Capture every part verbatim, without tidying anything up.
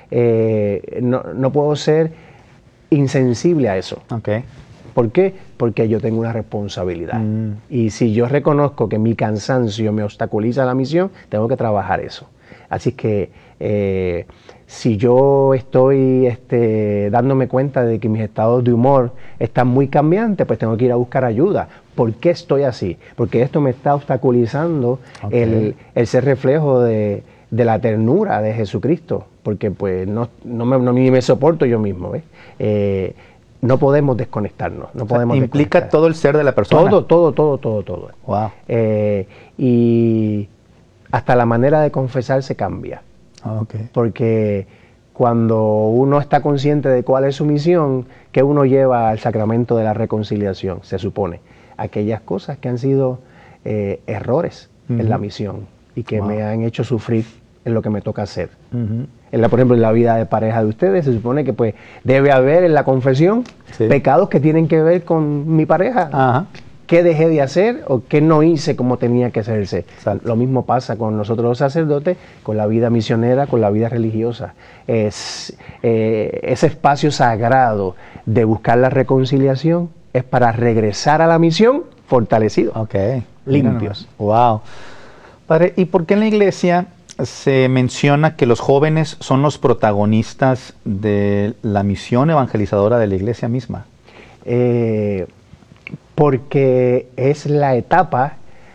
eh, no, no puedo ser insensible a eso. Okay. ¿Por qué? Porque yo tengo una responsabilidad. Mm. Y si yo reconozco que mi cansancio me obstaculiza la misión, tengo que trabajar eso. Así que eh, si yo estoy este, dándome cuenta de que mis estados de humor están muy cambiantes, pues tengo que ir a buscar ayuda. ¿Por qué estoy así? Porque esto me está obstaculizando okay. el, el ser reflejo de, de la ternura de Jesucristo. Porque pues no, no, me, no ni me soporto yo mismo. ¿ves? Eh, No podemos desconectarnos. No podemos o sea, implica desconectar. todo el ser de la persona. Todo, todo, todo, todo, todo. Wow. Eh, y hasta la manera de confesarse cambia. Oh, okay. Porque cuando uno está consciente de cuál es su misión, que uno lleva al sacramento de la reconciliación, se supone. Aquellas cosas que han sido eh, errores uh-huh. en la misión y que wow. me han hecho sufrir en lo que me toca hacer. Uh-huh. En la, por ejemplo, en la vida de pareja de ustedes, se supone que pues debe haber en la confesión sí. pecados que tienen que ver con mi pareja. Ajá. ¿Qué dejé de hacer o qué no hice como tenía que hacerse? Exacto. Lo mismo pasa con nosotros los sacerdotes, con la vida misionera, con la vida religiosa. Es, eh, ese espacio sagrado de buscar la reconciliación es para regresar a la misión fortalecidos, okay. limpios. Wow. Padre, ¿y por qué en la iglesia se menciona que los jóvenes son los protagonistas de la misión evangelizadora de la iglesia misma? Eh, porque es la etapa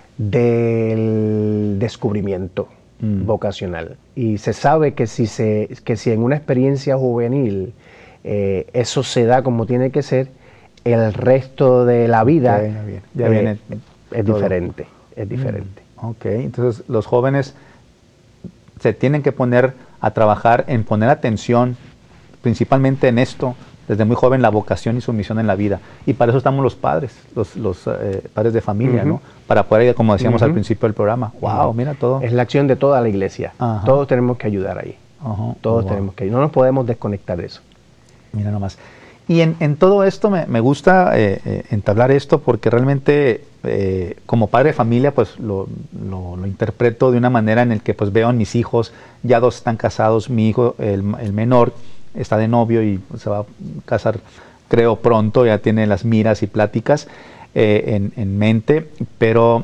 del descubrimiento mm. vocacional. Y se sabe que si, se, que si en una experiencia juvenil eh, eso se da como tiene que ser, el resto de la vida okay, ya viene, ya eh, viene es todo. diferente. Es diferente. Mm. Ok, entonces los jóvenes se tienen que poner a trabajar en poner atención principalmente en esto, desde muy joven, la vocación y su misión en la vida. Y para eso estamos los padres, los, los eh, padres de familia, uh-huh. ¿no? Para poder, como decíamos uh-huh. al principio del programa, wow, uh-huh. mira todo. Es la acción de toda la iglesia. Uh-huh. Todos tenemos que ayudar ahí. Uh-huh. Todos oh, wow. tenemos que ayudar. No nos podemos desconectar de eso. Mira nomás. Y en, en todo esto me, me gusta eh, eh, entablar esto porque realmente eh, como padre de familia pues lo, lo, lo interpreto de una manera en el que pues veo a mis hijos, ya dos están casados, mi hijo, el, el menor, está de novio y se va a casar creo pronto, ya tiene las miras y pláticas eh, en, en mente, pero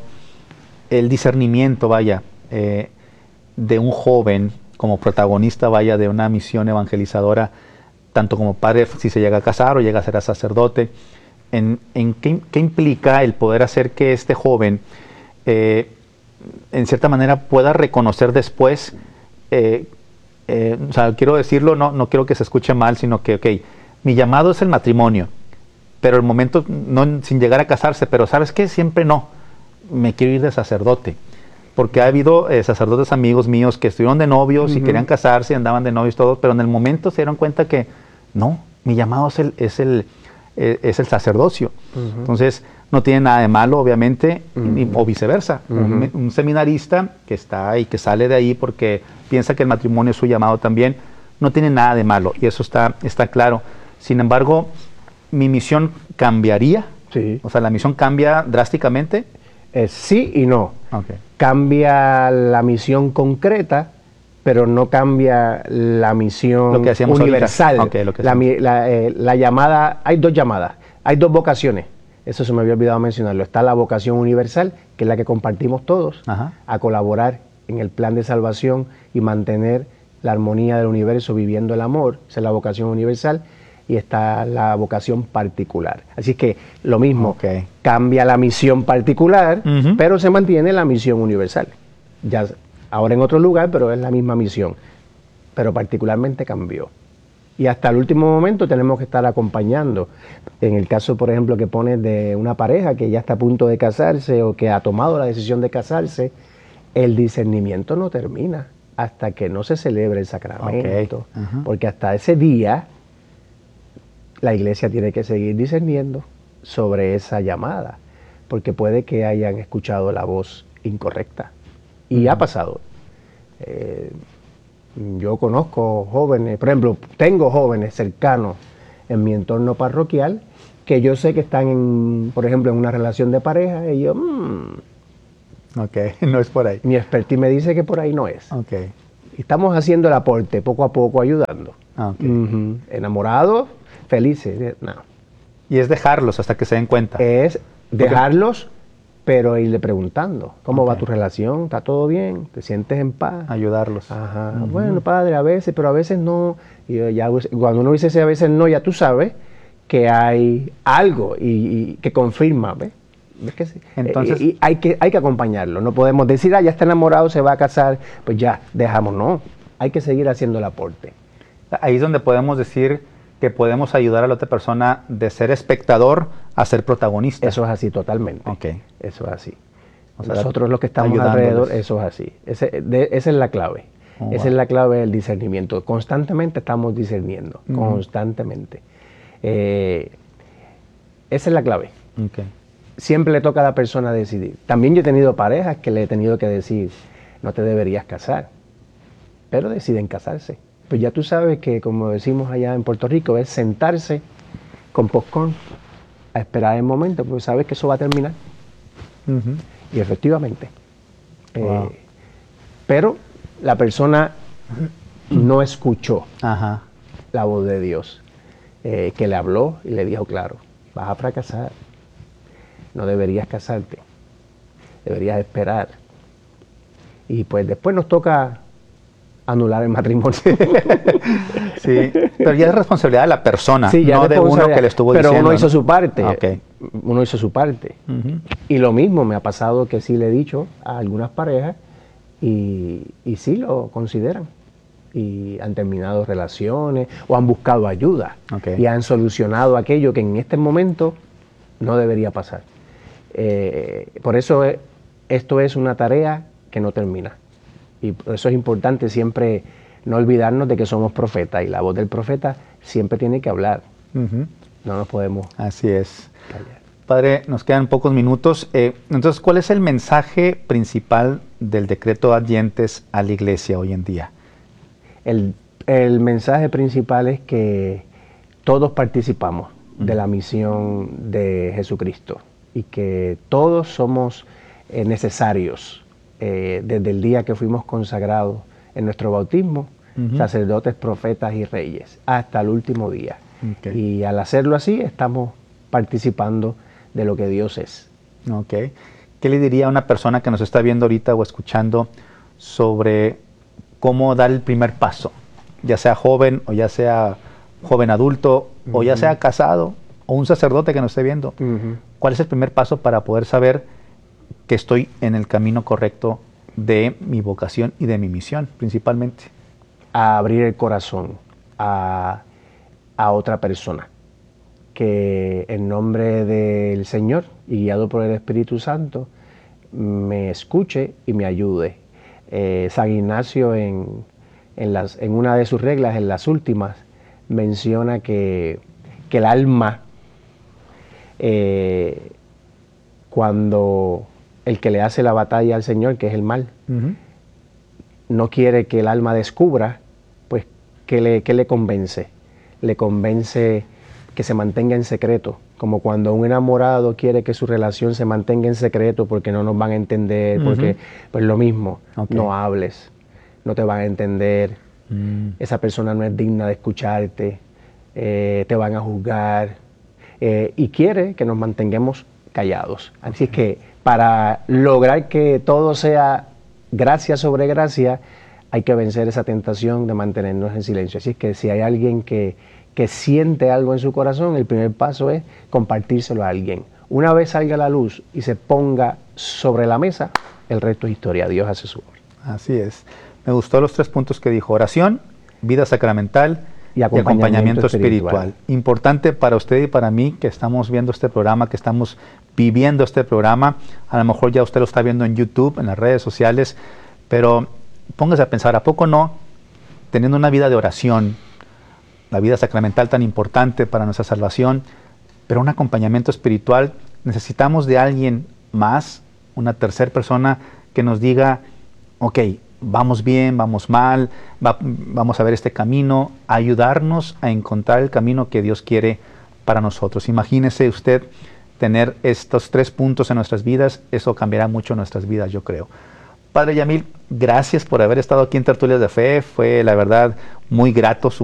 el discernimiento, vaya, eh, de un joven como protagonista, vaya, de una misión evangelizadora, tanto como padre si se llega a casar o llega a ser sacerdote, en, en qué, qué implica el poder hacer que este joven, eh, en cierta manera, pueda reconocer después, eh, eh, o sea, quiero decirlo, no, no quiero que se escuche mal, sino que, ok, mi llamado es el matrimonio, pero el momento, no sin llegar a casarse, pero ¿sabes qué? Siempre no, me quiero ir de sacerdote. Porque ha habido eh, sacerdotes amigos míos que estuvieron de novios uh-huh. y querían casarse y andaban de novios todos, pero en el momento se dieron cuenta que no, mi llamado es el, es el, eh, es el sacerdocio. Uh-huh. Entonces, no tiene nada de malo, obviamente, uh-huh. ni, o viceversa. Uh-huh. Un, un seminarista que está y que sale de ahí porque piensa que el matrimonio es su llamado también, no tiene nada de malo, y eso está, está claro. Sin embargo, mi misión cambiaría, sí. o sea, la misión cambia drásticamente. Eh, sí y no. Okay. Cambia la misión concreta, pero no cambia la misión lo que universal. Okay, lo que la, la, eh, la llamada, hay dos llamadas, hay dos vocaciones. Eso se me había olvidado mencionarlo. Está la vocación universal, que es la que compartimos todos, Ajá. a colaborar en el plan de salvación y mantener la armonía del universo viviendo el amor. Esa es la vocación universal. Y está la vocación particular. Así que lo mismo, okay. cambia la misión particular, uh-huh. pero se mantiene la misión universal. Ya ahora en otro lugar, pero es la misma misión. Pero particularmente cambió. Y hasta el último momento tenemos que estar acompañando. En el caso, por ejemplo, que pones de una pareja que ya está a punto de casarse o que ha tomado la decisión de casarse, el discernimiento no termina hasta que no se celebre el sacramento. Okay. Uh-huh. Porque hasta ese día la iglesia tiene que seguir discerniendo sobre esa llamada, porque puede que hayan escuchado la voz incorrecta. Y uh-huh. ha pasado. Eh, yo conozco jóvenes, por ejemplo, tengo jóvenes cercanos en mi entorno parroquial que yo sé que están, en, por ejemplo, en una relación de pareja y yo, mmm, ok, no es por ahí. Mi expertise me dice que por ahí no es. Okay. Y estamos haciendo el aporte, poco a poco, ayudando. Ah, okay. Uh-huh. Enamorados, felices. No. Y es dejarlos hasta que se den cuenta. Es dejarlos, okay, pero irle preguntando, ¿cómo okay. va tu relación? ¿Está todo bien? ¿Te sientes en paz? Ayudarlos. Ajá. Uh-huh. Bueno, padre, a veces, pero a veces no. Y ya, cuando uno dice a veces no, ya tú sabes que hay algo y, y que confirma, ¿ves? ¿Ves que sí? Entonces, y, y hay que hay que acompañarlo. No podemos decir, ah, ya está enamorado, se va a casar, pues ya, dejamos. No, hay que seguir haciendo el aporte. Ahí es donde podemos decir que podemos ayudar a la otra persona de ser espectador a ser protagonista. Eso es así, totalmente. Okay. Eso es así. O sea, nosotros los que estamos alrededor, eso es así. Ese, de, esa es la clave. Oh, esa wow. es la clave del discernimiento. Constantemente estamos discerniendo, uh-huh. constantemente. Eh, esa es la clave. Okay. Siempre le toca a la persona decidir. También yo he tenido parejas que le he tenido que decir, no te deberías casar, pero deciden casarse. Pues ya tú sabes que, como decimos allá en Puerto Rico, es sentarse con popcorn a esperar el momento, porque sabes que eso va a terminar. Uh-huh. Y efectivamente. Wow. Eh, pero la persona no escuchó Ajá. la voz de Dios, eh, que le habló y le dijo, claro, vas a fracasar. No deberías casarte, deberías esperar. Y pues después nos toca anular el matrimonio. Sí, pero ya es responsabilidad de la persona, sí, ya no de uno que le estuvo pero diciendo. Pero uno hizo ¿no? su parte, okay. uno hizo su parte. Uh-huh. Y lo mismo me ha pasado que sí le he dicho a algunas parejas y, y sí lo consideran. Y han terminado relaciones o han buscado ayuda okay. y han solucionado aquello que en este momento no debería pasar. Eh, por eso es, esto es una tarea que no termina. Y por eso es importante siempre no olvidarnos de que somos profetas y la voz del profeta siempre tiene que hablar. Uh-huh. No nos podemos Así es. callar. Padre, nos quedan pocos minutos. Eh, entonces, ¿cuál es el mensaje principal del decreto Ad Gentes a la iglesia hoy en día? El, el mensaje principal es que todos participamos uh-huh. de la misión de Jesucristo y que todos somos eh, necesarios eh, desde el día que fuimos consagrados en nuestro bautismo, uh-huh. sacerdotes, profetas y reyes, hasta el último día. Okay. Y al hacerlo así, estamos participando de lo que Dios es. Okay. ¿Qué le diría a una persona que nos está viendo ahorita o escuchando sobre cómo dar el primer paso? Ya sea joven o ya sea joven adulto uh-huh. o ya sea casado o un sacerdote que nos esté viendo. Uh-huh. ¿Cuál es el primer paso para poder saber que estoy en el camino correcto de mi vocación y de mi misión, principalmente? A abrir el corazón a, a otra persona, que en nombre del Señor y guiado por el Espíritu Santo me escuche y me ayude. Eh, San Ignacio en, en, las, en una de sus reglas, en las últimas, menciona que, que el alma, eh, cuando el que le hace la batalla al Señor, que es el mal, uh-huh. no quiere que el alma descubra, pues, ¿qué le, qué le convence? Le convence que se mantenga en secreto, como cuando un enamorado quiere que su relación se mantenga en secreto porque no nos van a entender, uh-huh. porque, pues lo mismo, okay. no hables, no te van a entender, uh-huh. esa persona no es digna de escucharte, eh, te van a juzgar, eh, y quiere que nos mantengamos callados. Así es que para lograr que todo sea gracia sobre gracia, hay que vencer esa tentación de mantenernos en silencio. Así es que si hay alguien que, que siente algo en su corazón, el primer paso es compartírselo a alguien. Una vez salga a la luz y se ponga sobre la mesa, el resto es historia. Dios hace su obra. Así es. Me gustó los tres puntos que dijo: oración, vida sacramental y acompañamiento, y acompañamiento espiritual. espiritual. Importante para usted y para mí que estamos viendo este programa, que estamos viviendo este programa. A lo mejor ya usted lo está viendo en YouTube, en las redes sociales, pero póngase a pensar, ¿a poco no? Teniendo una vida de oración, la vida sacramental tan importante para nuestra salvación, pero un acompañamiento espiritual, necesitamos de alguien más, una tercera persona que nos diga, ok, vamos bien, vamos mal, va, vamos a ver este camino, ayudarnos a encontrar el camino que Dios quiere para nosotros. Imagínese usted tener estos tres puntos en nuestras vidas, eso cambiará mucho nuestras vidas, yo creo. Padre Yamil, gracias por haber estado aquí en Tertulias de Fe. Fue, la verdad, muy grato su